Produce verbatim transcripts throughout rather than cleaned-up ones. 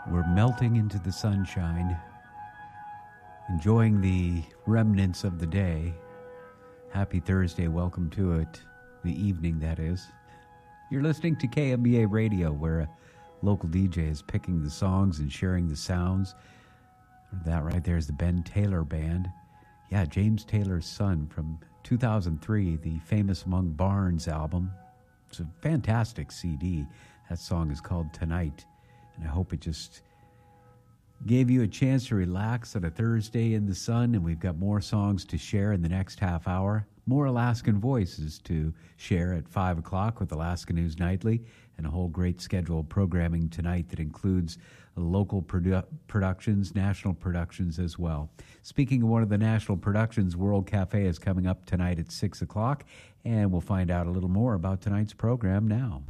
We're melting into the sunshine, enjoying the remnants of the day. Happy Thursday. Welcome to it. The evening, that is. You're listening to K M B A Radio, where a local D J is picking the songs and sharing the sounds. That right there is the Ben Taylor Band. Yeah, James Taylor's son from two thousand three, the famous Among Barns album. It's a fantastic C D. That song is called Tonight. And I hope it just gave you a chance to relax on a Thursday in the sun. And we've got more songs to share in the next half hour. More Alaskan voices to share at five o'clock with Alaska News Nightly. And a whole great schedule of programming tonight that includes local produ- productions, national productions as well. Speaking of one of the national productions, World Cafe is coming up tonight at six o'clock. And we'll find out a little more about tonight's program now.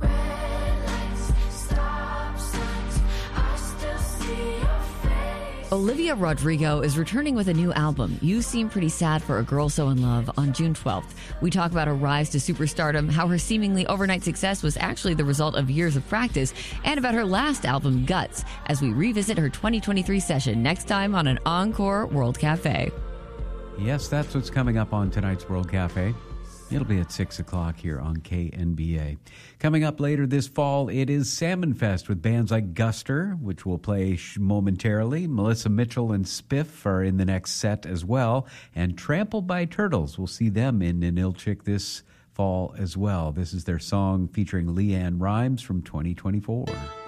Olivia Rodrigo is returning with a new album, You Seem Pretty Sad for a Girl So in Love, on June twelfth. We talk about her rise to superstardom, how her seemingly overnight success was actually the result of years of practice, and about her last album, Guts, as we revisit her twenty twenty-three session next time on an Encore World Cafe. Yes, that's what's coming up on tonight's World Cafe. It'll be at six o'clock here on K N B A. Coming up later this fall, it is Salmon Fest with bands like Guster, which will play momentarily. Melissa Mitchell and Spiff are in the next set as well. And Trampled by Turtles, we'll see them in Ninilchik this fall as well. This is their song featuring Leanne Rimes from twenty twenty-four.